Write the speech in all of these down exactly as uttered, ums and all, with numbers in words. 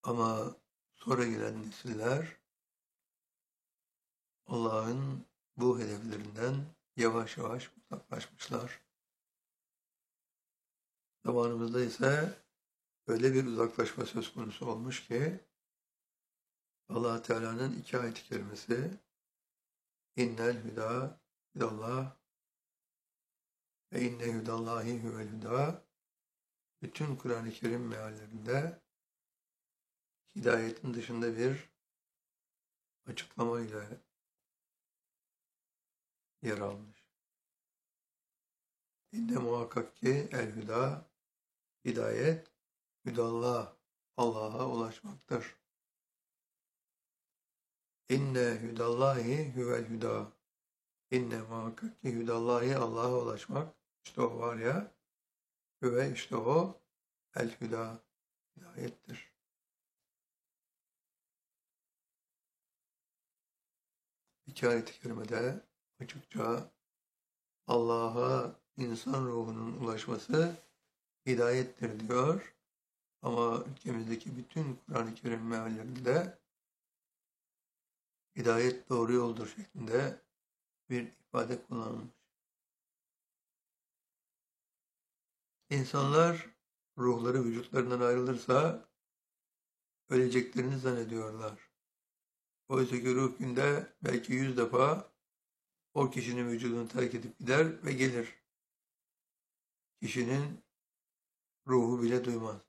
Ama sonra gelen nesiller Allah'ın bu hedeflerinden yavaş yavaş uzaklaşmışlar. Zamanımızda ise öyle bir uzaklaşma söz konusu olmuş ki Allah Teala'nın iki ayet-i kerimesi innel hüda hüdallah ve inne hüdallahi huvel hüda bütün Kur'an-ı Kerim meallerinde hidayetin dışında bir açıklama ile yer almış. İnne muhakkak ki el hüda hidayet hüdallah Allah'a ulaşmaktır. İnne hüdallahi huvel hüda İnne muhakkak ki hüdallahi Allah'a ulaşmak işte o var ya ve işte o el hüda hidayettir. İki ayet-i kerimede açıkça Allah'a insan ruhunun ulaşması hidayettir diyor. Ama ülkemizdeki bütün Kur'an-ı Kerim meallerinde hidayet doğru yoldur şeklinde bir ifade kullanılmış. İnsanlar ruhları vücutlarından ayrılırsa öleceklerini zannediyorlar. Oysa ki ruh günde belki yüz defa o kişinin vücudunu terk edip gider ve gelir. Kişinin ruhu bile duymaz.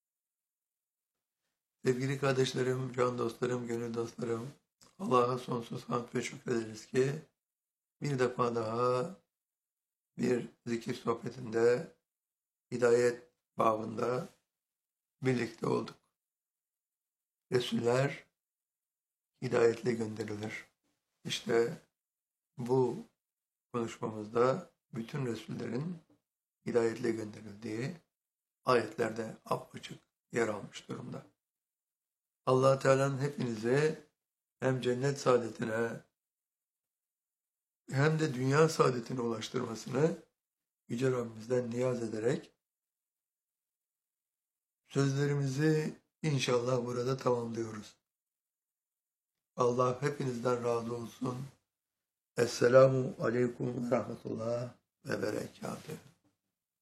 Sevgili kardeşlerim, can dostlarım, gönül dostlarım, Allah'a sonsuz hamd ve şükrederiz ki bir defa daha bir zikir sohbetinde, hidayet babında birlikte olduk. Resuller hidayetle gönderilir. İşte bu konuşmamızda bütün Resullerin hidayetle gönderildiği ayetlerde apaçık yer almış durumda. Allah Teala'nın hepinize hem cennet saadetine hem de dünya saadetine ulaştırmasını Yüce Rabbimizden niyaz ederek sözlerimizi inşallah burada tamamlıyoruz. Allah hepinizden razı olsun. Esselamu aleyküm ve rahmetullah ve berekatuhu.